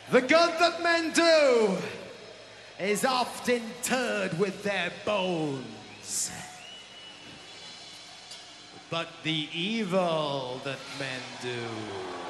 The good that men do is often interred with their bones. But the evil that men do